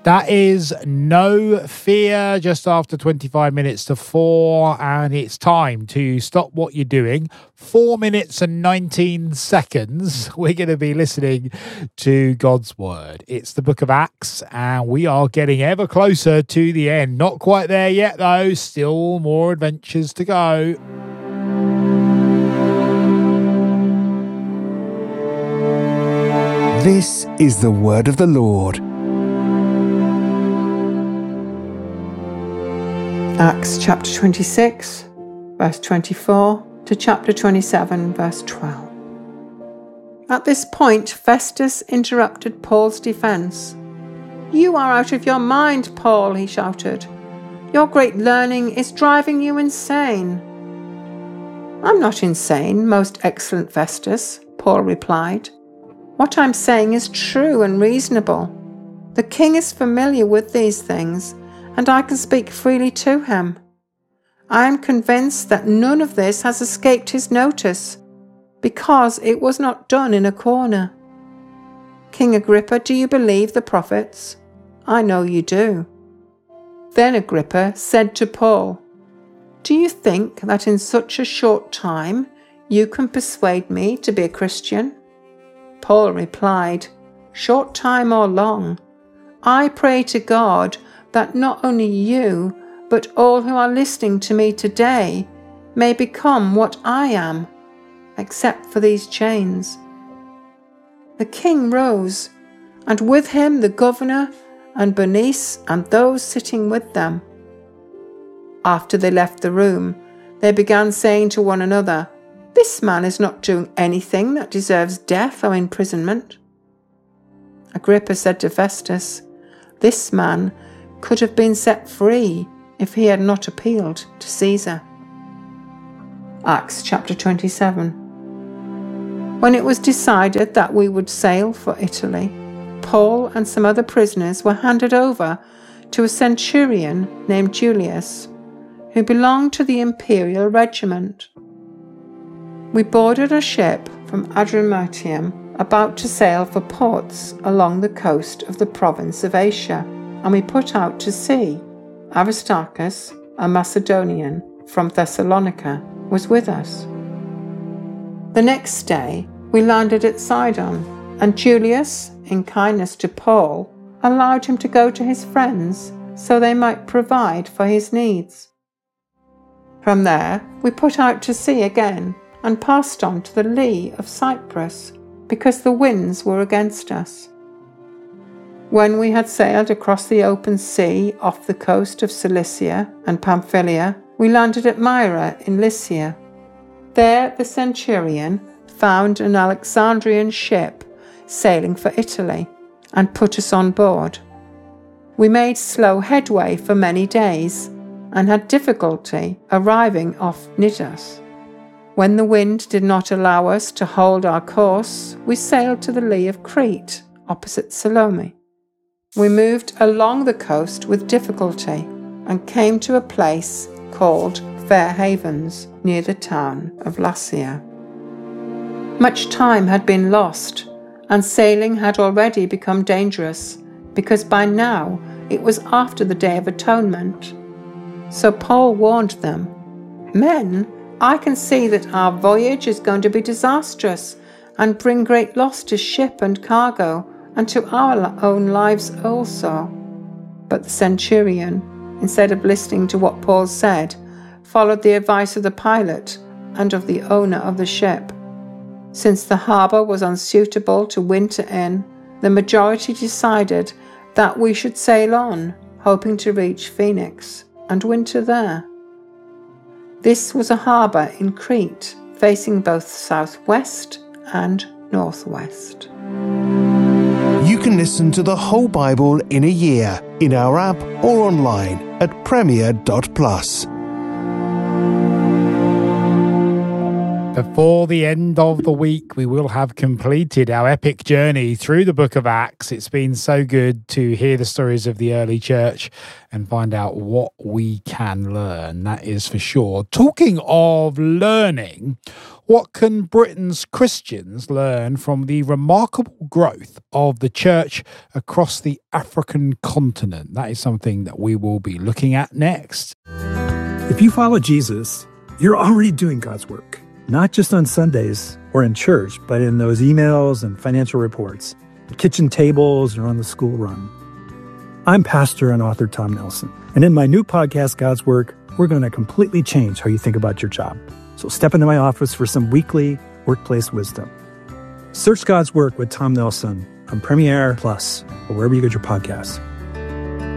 That is No Fear, just after 25 minutes to 4, and it's time to stop what you're doing. 4 minutes and 19 seconds, we're going to be listening to God's Word. It's the book of Acts, and we are getting ever closer to the end. Not quite there yet, though. Still more adventures to go. This is the word of the Lord. Acts chapter 26, verse 24 to chapter 27, verse 12. At this point, Festus interrupted Paul's defense. "You are out of your mind, Paul," he shouted. "Your great learning is driving you insane." "I'm not insane, most excellent Festus," Paul replied. "What I'm saying is true and reasonable. The king is familiar with these things, and I can speak freely to him. I am convinced that none of this has escaped his notice, because it was not done in a corner. King Agrippa, do you believe the prophets? I know you do." Then Agrippa said to Paul, "Do you think that in such a short time you can persuade me to be a Christian?" Paul replied, "Short time or long, I pray to God that not only you, but all who are listening to me today may become what I am, except for these chains." The king rose, and with him the governor and Bernice and those sitting with them. After they left the room, they began saying to one another, "This man is not doing anything that deserves death or imprisonment." Agrippa said to Festus, "This man could have been set free if he had not appealed to Caesar." Acts chapter 27. When it was decided that we would sail for Italy, Paul and some other prisoners were handed over to a centurion named Julius, who belonged to the imperial regiment. We boarded a ship from Adramyttium about to sail for ports along the coast of the province of Asia, and we put out to sea. Aristarchus, a Macedonian from Thessalonica, was with us. The next day we landed at Sidon, and Julius, in kindness to Paul, allowed him to go to his friends so they might provide for his needs. From there we put out to sea again and passed on to the lee of Cyprus, because the winds were against us. When we had sailed across the open sea off the coast of Cilicia and Pamphylia, we landed at Myra in Lycia. There the centurion found an Alexandrian ship sailing for Italy and put us on board. We made slow headway for many days and had difficulty arriving off Cnidus. When the wind did not allow us to hold our course, we sailed to the lee of Crete, opposite Salome. We moved along the coast with difficulty and came to a place called Fair Havens, near the town of Lasea. Much time had been lost, and sailing had already become dangerous, because by now it was after the Day of Atonement. So Paul warned them, "Men, I can see that our voyage is going to be disastrous and bring great loss to ship and cargo, and to our own lives also." But the centurion, instead of listening to what Paul said, followed the advice of the pilot and of the owner of the ship. Since the harbour was unsuitable to winter in, the majority decided that we should sail on, hoping to reach Phoenix and winter there. This was a harbour in Crete, facing both southwest and northwest. You can listen to the whole Bible in a year in our app or online at premier.plus. Before the end of the week, we will have completed our epic journey through the book of Acts. It's been so good to hear the stories of the early church and find out what we can learn, that is for sure. Talking of learning, what can Britain's Christians learn from the remarkable growth of the church across the African continent? That is something that we will be looking at next. If you follow Jesus, you're already doing God's work. Not just on Sundays or in church, but in those emails and financial reports, the kitchen tables, or on the school run. I'm pastor and author Tom Nelson, and in my new podcast, God's Work, we're going to completely change how you think about your job. So step into my office for some weekly workplace wisdom. Search God's Work with Tom Nelson on Premiere Plus or wherever you get your podcasts.